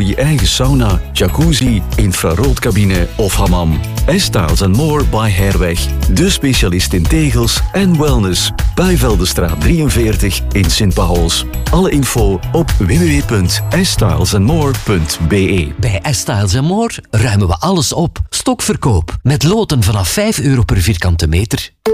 voor je eigen sauna, jacuzzi, infraroodcabine of hammam. Styles More by Herweg. De specialist in tegels en wellness. Bijveldenstraat 43 in Sint-Pauls. Alle info op www.stylesandmore.be. Bij Styles More ruimen we alles op. Stokverkoop. Met loten vanaf €5 per vierkante meter.